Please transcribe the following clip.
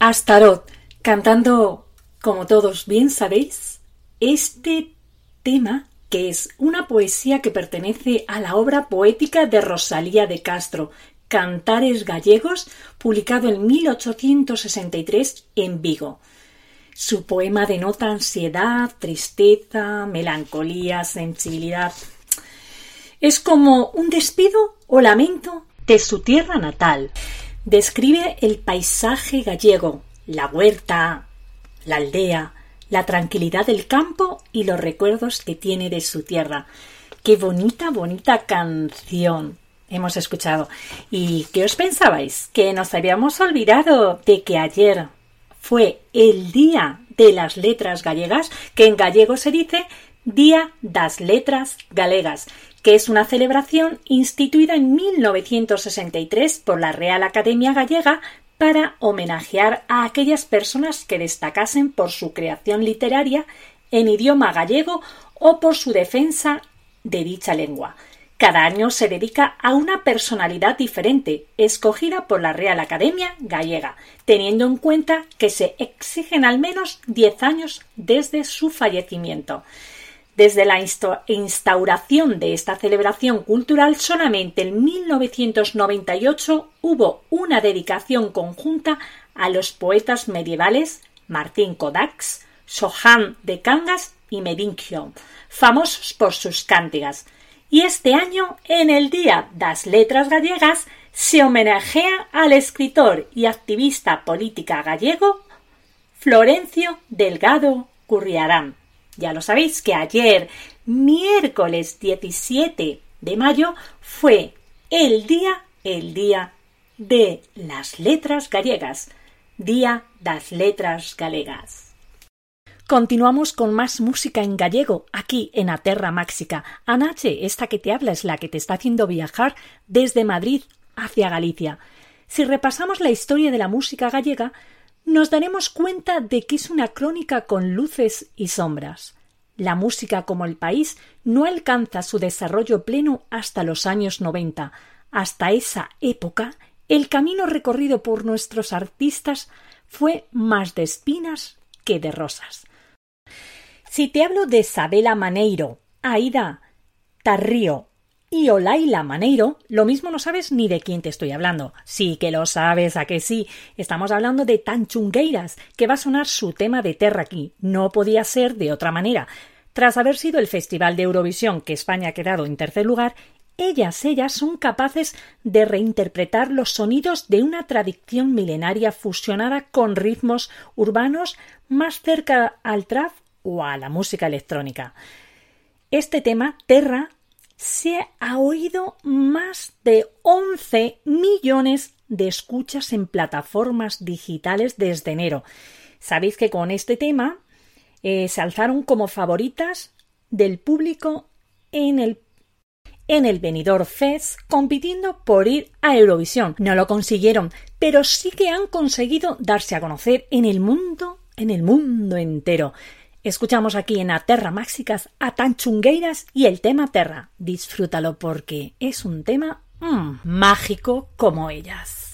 Astaroth, cantando, como todos bien sabéis, este tema que es una poesía que pertenece a la obra poética de Rosalía de Castro, Cantares Gallegos, publicado en 1863 en Vigo. Su poema denota ansiedad, tristeza, melancolía, sensibilidad. Es como un despido o lamento de su tierra natal. Describe el paisaje gallego, la huerta, la aldea, la tranquilidad del campo y los recuerdos que tiene de su tierra. ¡Qué bonita, bonita canción hemos escuchado! ¿Y qué os pensabais? ¿Que nos habíamos olvidado de que ayer fue el Día de las Letras Gallegas, que en gallego se dice Día das Letras Galegas, que es una celebración instituida en 1963 por la Real Academia Gallega para homenajear a aquellas personas que destacasen por su creación literaria en idioma gallego o por su defensa de dicha lengua. Cada año se dedica a una personalidad diferente, escogida por la Real Academia Gallega, teniendo en cuenta que se exigen al menos 10 años desde su fallecimiento. Desde la instauración de esta celebración cultural, solamente en 1998 hubo una dedicación conjunta a los poetas medievales Martín Codax, Johan de Cangas y Medincio, famosos por sus cántigas. Y este año, en el Día das Letras Gallegas, se homenajea al escritor y activista política gallego Florencio Delgado Gurriarán. Ya lo sabéis que ayer, miércoles 17 de mayo, fue el día de las letras gallegas, Día das Letras Galegas. Continuamos con más música en gallego, aquí en Aterra Máxica. Anache, esta que te habla, es la que te está haciendo viajar desde Madrid hacia Galicia. Si repasamos la historia de la música gallega, nos daremos cuenta de que es una crónica con luces y sombras. La música como el país no alcanza su desarrollo pleno hasta los años 90. Hasta esa época, el camino recorrido por nuestros artistas fue más de espinas que de rosas. Si te hablo de Sabela Maneiro, Aida Tarrío y Olaila Maneiro, lo mismo no sabes ni de quién te estoy hablando. Sí que lo sabes, ¿a que sí? Estamos hablando de Tanchungueiras, que va a sonar su tema de Terra aquí. No podía ser de otra manera. Tras haber sido el Festival de Eurovisión, que España ha quedado en tercer lugar, ellas son capaces de reinterpretar los sonidos de una tradición milenaria fusionada con ritmos urbanos más cerca al trap o a la música electrónica. Este tema, Terra, se ha oído más de 11 millones de escuchas en plataformas digitales desde enero. Sabéis que con este tema se alzaron como favoritas del público en el Benidorm Fest, compitiendo por ir a Eurovisión. No lo consiguieron, pero sí que han conseguido darse a conocer en el mundo entero. Escuchamos aquí en Aterra Máxicas a Tanchungueiras y el tema Terra. Disfrútalo porque es un tema mágico como ellas.